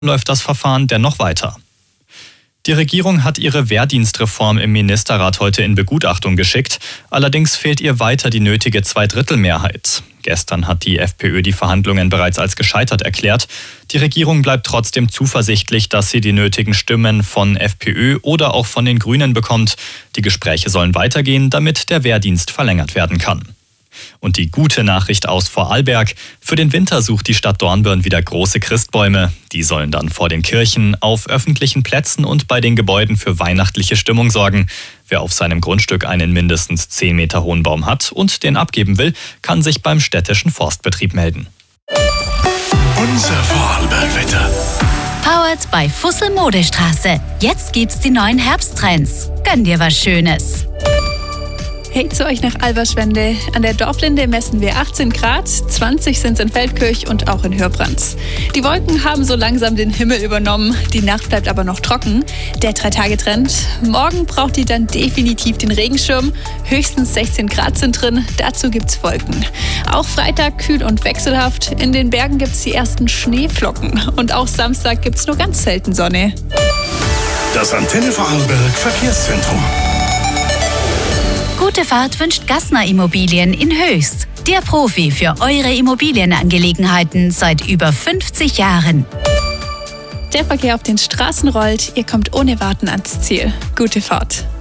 läuft das Verfahren dennoch weiter. Die Regierung hat ihre Wehrdienstreform im Ministerrat heute in Begutachtung geschickt. Allerdings fehlt ihr weiter die nötige Zweidrittelmehrheit. Gestern hat die FPÖ die Verhandlungen bereits als gescheitert erklärt. Die Regierung bleibt trotzdem zuversichtlich, dass sie die nötigen Stimmen von FPÖ oder auch von den Grünen bekommt. Die Gespräche sollen weitergehen, damit der Wehrdienst verlängert werden kann. Und die gute Nachricht aus Vorarlberg: Für den Winter sucht die Stadt Dornbirn wieder große Christbäume. Die sollen dann vor den Kirchen, auf öffentlichen Plätzen und bei den Gebäuden für weihnachtliche Stimmung sorgen. Wer auf seinem Grundstück einen mindestens 10 Meter hohen Baum hat und den abgeben will, kann sich beim städtischen Forstbetrieb melden. Unser Vorarlberg-Wetter. Powered by Fussel Modestraße. Jetzt gibt's die neuen Herbsttrends. Gönn dir was Schönes. Hey, zu euch nach Alberschwende. An der Dorflinde messen wir 18 Grad, 20 sind es in Feldkirch und auch in Hörbrands. Die Wolken haben so langsam den Himmel übernommen, die Nacht bleibt aber noch trocken. Der 3-Tage-Trend. Morgen braucht ihr dann definitiv den Regenschirm. Höchstens 16 Grad sind drin, dazu gibt's Wolken. Auch Freitag kühl und wechselhaft. In den Bergen gibt's die ersten Schneeflocken. Und auch Samstag gibt's nur ganz selten Sonne. Das Antenne Vorarlberg Verkehrszentrum. Gute Fahrt wünscht Gassner Immobilien in Höchst. Der Profi für eure Immobilienangelegenheiten seit über 50 Jahren. Der Verkehr auf den Straßen rollt, ihr kommt ohne Warten ans Ziel. Gute Fahrt.